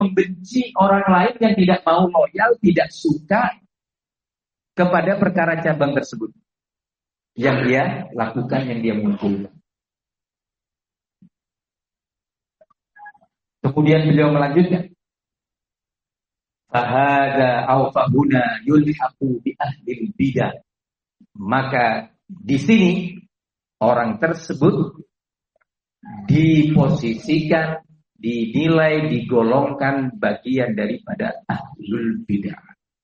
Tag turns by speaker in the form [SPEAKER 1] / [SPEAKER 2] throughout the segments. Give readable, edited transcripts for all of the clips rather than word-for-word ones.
[SPEAKER 1] membenci orang lain yang tidak mau loyal, tidak suka kepada perkara cabang tersebut yang dia lakukan, yang dia munculkan. Kemudian beliau melanjutkan, fahada aw fahuna yulhaqu bi ahli bidah. Maka di sini orang tersebut diposisikan, dinilai, digolongkan bagian daripada ahlul bidah.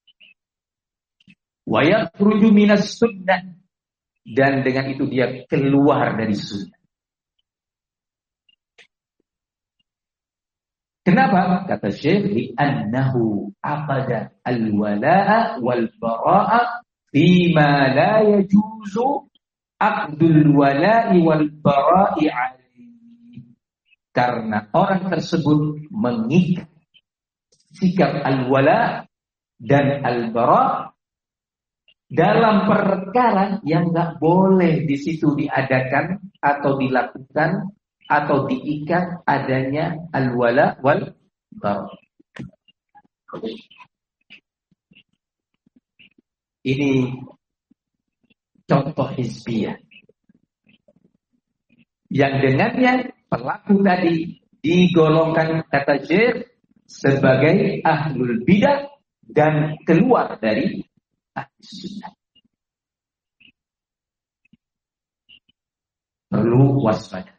[SPEAKER 1] Wa yakhruju minas sunnah, dan dengan itu dia keluar dari sunnah. Kenapa? Kata Syekh, li'annahu aqada al-wala'a wal-bara'a fima la yajuzu aqdul wala'i wal-bara'i alaihi. Karena orang tersebut mengikat sikap al-wala' dan al-bara' dalam perkara yang enggak boleh di situ diadakan atau dilakukan atau diikat adanya al-wala wal bara. Ini contoh hizbiyah yang dengannya pelaku tadi digolongkan, kata Syekh, sebagai ahlul bidah dan keluar dari ahli sunnah. Perlu waspada.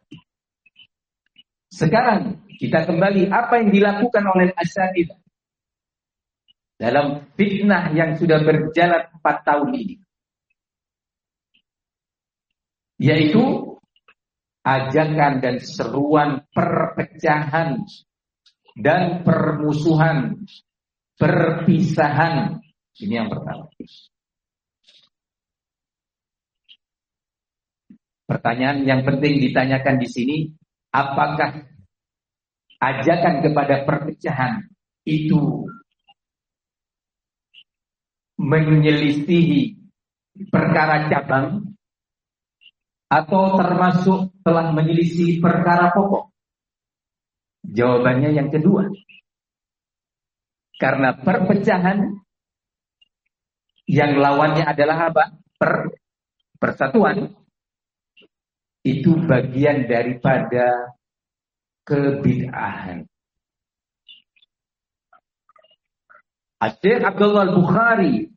[SPEAKER 1] Sekarang kita kembali apa yang dilakukan oleh Asy'ariyah dalam fitnah yang sudah berjalan 4 tahun ini, yaitu ajakan dan seruan perpecahan dan permusuhan, perpisahan. Ini yang pertama. Pertanyaan yang penting ditanyakan di sini, apakah ajakan kepada perpecahan itu menyelisihi perkara cabang atau termasuk telah menyelisih perkara pokok? Jawabannya yang kedua. Karena perpecahan yang lawannya adalah apa? Persatuan. Itu bagian daripada kebid'ahan. Syekh Abdullah Al-Bukhari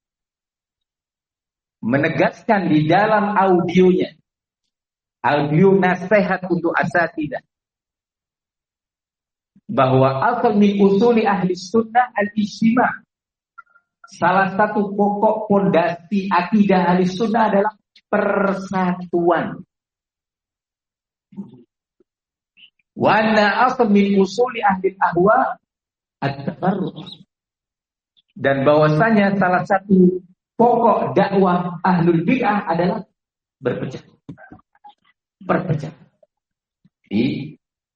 [SPEAKER 1] menegaskan di dalam audionya, audio nasihat untuk asatidah, bahwa asal min usuli ahli sunnah al-ijtima'. Salah satu pokok pondasi akidah ahli sunnah adalah persatuan. Wa anna asal min usuli ahli ahwa at-tafarruq. Dan bahwasanya salah satu pokok dakwah ahlul bid'ah adalah berpecah. Berpecah. Jadi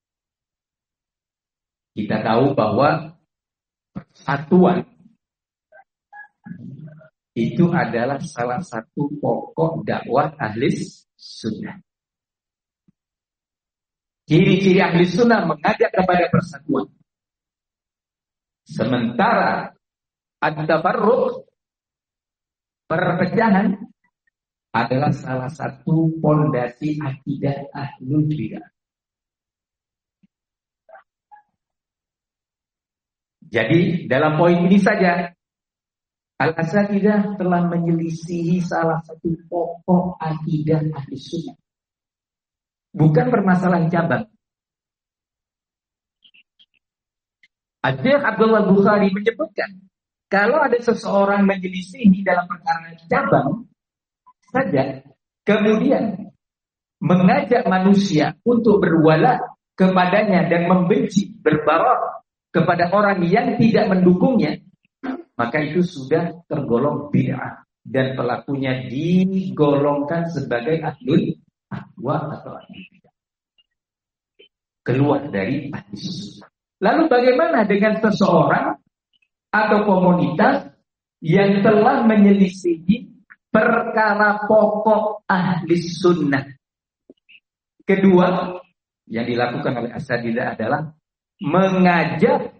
[SPEAKER 1] kita tahu bahwa persatuan itu adalah salah satu pokok dakwah ahli sunnah. Ciri-ciri ahli sunnah mengajak kepada persatuan. Sementara at-tafarruq, perpecahan, adalah salah satu pondasi akidah ahlul bidah. Jadi dalam poin ini saja Al-Asatidah telah menyelisihi salah satu pokok akidah ahli sunnah. Bukan permasalahan cabang. Syekh Abdullah Bukhari menyebutkan, kalau ada seseorang menyelisihi dalam perkara cabang saja, kemudian mengajak manusia untuk berwala kepadanya dan membenci, berbarok kepada orang yang tidak mendukungnya, maka itu sudah tergolong bid'ah dan pelakunya digolongkan sebagai ahlul ahwa atau ahlul bid'ah, keluar dari ahli sunnah. Lalu bagaimana dengan seseorang atau komunitas yang telah menyelisihi perkara pokok ahli sunnah? Kedua yang dilakukan oleh Asatidah adalah mengajak